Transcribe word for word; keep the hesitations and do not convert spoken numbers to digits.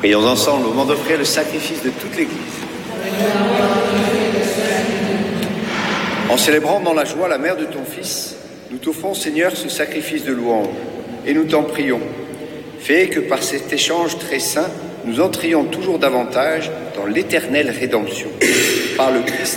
Prions ensemble au moment d'offrir le sacrifice de toute l'Église. En célébrant dans la joie la mère de ton Fils, nous t'offrons, Seigneur, ce sacrifice de louange, et nous t'en prions. Fais que par cet échange très saint, nous entrions toujours davantage dans l'éternelle rédemption. Par le Christ